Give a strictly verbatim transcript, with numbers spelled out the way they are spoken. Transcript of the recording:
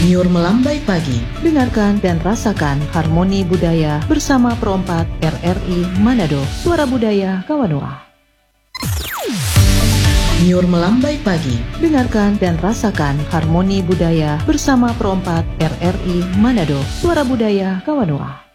Nyur melambai pagi. Dengarkan dan rasakan harmoni budaya bersama Pro empat R R I Manado, Suara Budaya Kawanua. Nyur melambai pagi. Dengarkan dan rasakan harmoni budaya bersama Pro empat R R I Manado, Suara Budaya Kawanua.